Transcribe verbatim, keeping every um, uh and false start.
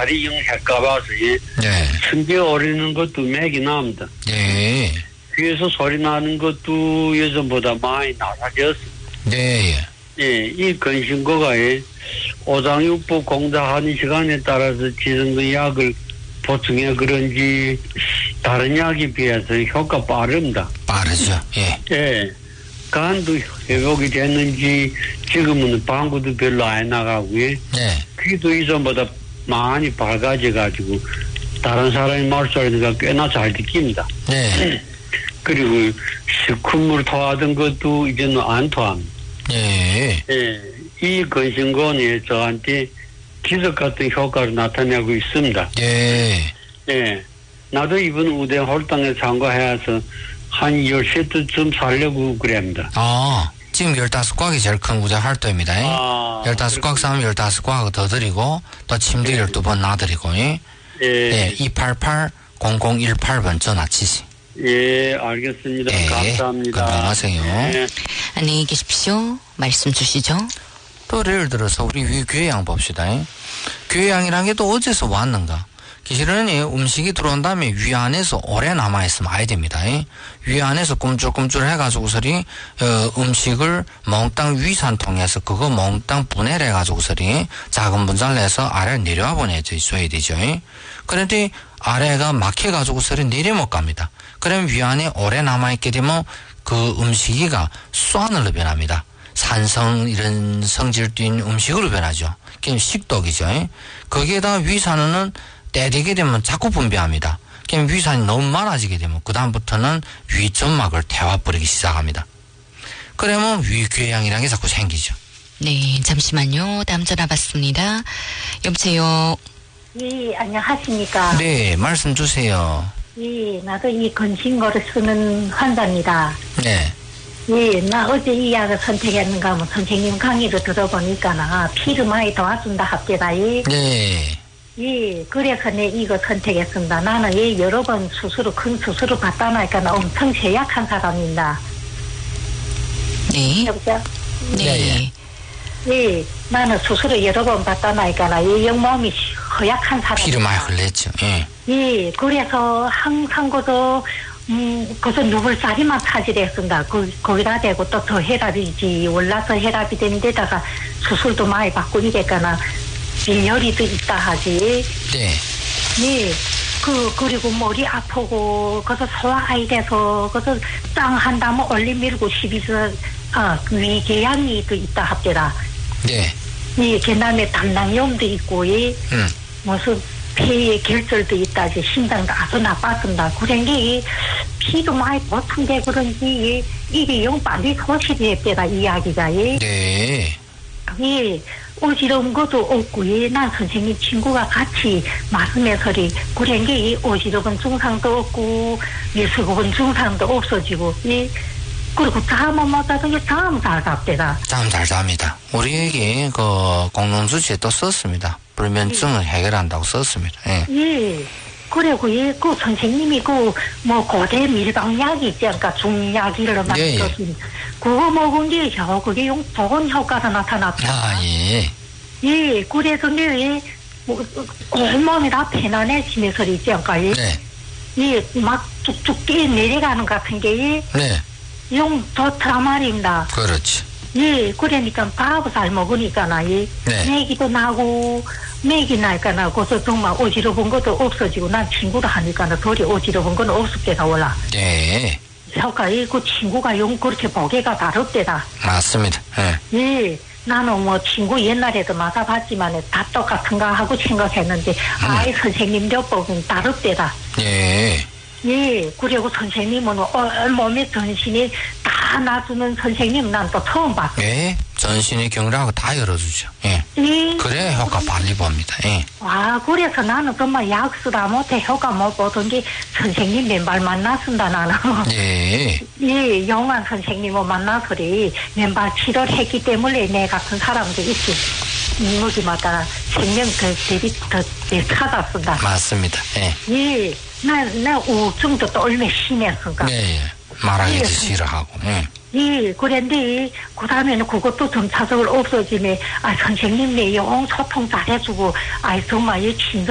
다리 영 할까봐서 네. 승계 오리는 것도 맥이 납니다. 네. 귀에서 소리 나는 것도 예전보다 많이 나아졌습니다. 네. 예, 이 근신고가 오장육부 공자하는 시간에 따라서 지정된 약을 보충해 그런지 다른 약에 비해서 효과 빠릅니다. 빠르죠. 예. 예. 간도 회복이 됐는지 지금은 방구도 별로 안 나가고요. 네. 귀도 이전보다 많이 밝아져가지고 다른 사람의 말소리가 꽤나 잘 듣깁니다. 네. 그리고 시큰물 토하던 것도 이제는 안 토합니다. 예. 예. 이 근신곤이 저한테 기적 같은 효과를 나타내고 있습니다. 예. 예. 나도 이번 우대 홀당에 참가해서 한 열세 주쯤 살려고 그럽니다. 아, 지금 열다섯 곽이 제일 큰 우자 활동입니다. 아, 열다섯 곽 싸면 열다섯 곽 더 드리고, 또 침대 열두 번 놔드리고, 예. 예. 이팔팔 공공일팔 번 전화 치시. 예, 알겠습니다. 예. 감사합니다. 건강하세요. 예. 안녕히 계십시오. 말씀 주시죠. 또 예를 들어서 우리 위궤양 봅시다. 궤양이란 게 또 어디서 왔는가? 사실은 음식이 들어온 다음에 위 안에서 오래 남아있으면 아야 됩니다. 위 안에서 꿈틀꿈틀 해가지고서리 어, 음식을 몽땅 위산 통해서 그거 몽땅 분해를 해가지고서리 작은 분자를 내서 아래로 내려와 보내져 있어야 되죠. 그런데 아래가 막혀가지고서리 내려 못 갑니다. 그럼 위 안에 오래 남아있게 되면 그 음식이가 수환으로 변합니다. 산성 이런 성질 띈 음식으로 변하죠. 그게 식독이죠. 거기에다가 위산은 때리게 되면 자꾸 분비합니다. 그럼 위산이 너무 많아지게 되면 그 다음부터는 위점막을 태워버리기 시작합니다. 그러면 위궤양이라는 게 자꾸 생기죠. 네, 잠시만요. 다음 전화 받습니다. 여보세요. 예, 안녕하십니까. 네, 말씀 주세요. 예, 나도 이 건신고를 쓰는 환자입니다. 네. 예, 나 어제 이 약을 선택했는가 하면 선생님 강의를 들어보니까 나 피를 많이 도와준다 합니다. 예. 네. 예, 그래서 내 이거 선택했습니다. 나는 예, 여러 번 수술을, 큰 수술을 받다 나니까 나 엄청 제약한 사람입니다. 네. 여보세요? 네. 예, 나는 수술을 여러 번 받다 나니까 나 예, 영몸이 허약한 사람. 피를 많이 흘렸죠. 예. 예, 그래서 항상 그저 음, 그저 누굴살이만 차지했습니다. 그, 거기다 대고 또 더 혈압이지, 올라서 혈압이 되는 데다가 수술도 많이 받고 이랬거나, 빈혈이 더 있다 하지. 네. 예, 그, 그리고 머리 아프고, 그저 소화가 돼서, 그저 짱 한다면 얼리 밀고 시비서, 아, 위궤양이 또 있다 합니다. 네. 예, 그 다음에 담낭염도 있고, 예. 음. 무슨, 폐에 결절도 있다지 심장도 아주 나빴습니다. 그런 게 피도 많이 보충돼 그런지 이게 영 빨리 소실이 했대라 이야기가. 네. 예, 어지러운 것도 없고 예, 난 선생님 친구가 같이 말씀해서리 그런 게 어지러운 증상도 없고 미스고운 증상도 없어지고 예. 그리고 잠은 못 자던 게 잠 잘 잡대라. 잠 잘 잡니다. 우리에게 그 공동수치에 또 썼습니다. 불면증을 해결한다고 썼습니다. 예. 예. 그리고 예, 그 선생님이 그 뭐 고대 밀방약이 있지 않까 중약이를 만들어준 예, 예. 그거 먹은 게 저 그게 용 좋은 효과가 나타났다. 아, 예. 예. 그래서 내 뭐, 온몸이 다 편안해지면서 있지 않까. 예. 네. 예, 막 쭉쭉 뛰어 내려가는 것 같은 게 네. 용 좋더라 말입니다. 그렇지. 예, 그러니까 밥을 잘 먹으니까 나 예. 네. 맥이도 나고 맥이 나니까 나 그래서 정말 어지러운 것도 없어지고 난 친구도 하니까 나 도리 어지러운 건 없었대다 올라. 네. 그러니까 그 친구가 용 그렇게 보기가 다릅대다. 맞습니다. 예. 예. 나는 뭐 친구 옛날에도 맞아봤지만 다 똑같은가 하고 생각했는데 음. 아이 선생님들 보면 다릅대다. 예. 예, 그리고 선생님은 온몸에 전신이 다 놔주는 선생님 난 또 처음 봤어. 예. 전신의 경락하고 다 열어주죠. 예. 예. 그래야 효과 빨리 봅니다. 예. 아, 그래서 나는 정말 약 쓰다 못해 효과 못 보던 게 선생님 맨발 만났습니다, 나는. 예. 예, 영환 선생님을 만나서리 맨발 치료를 했기 때문에 내 같은 사람도 있지. 무기마다 생명 더 대비 더 찾았습니다. 맞습니다. 예. 예. 나, 나 우울증도 또 얼마나 심했을까. 네, 예. 말하기도 싫어하고, 예. 예, 그런데, 그 다음에는 그것도 점차적으로 없어지네. 아, 선생님네 영 소통 잘해주고, 아, 정말 이 친절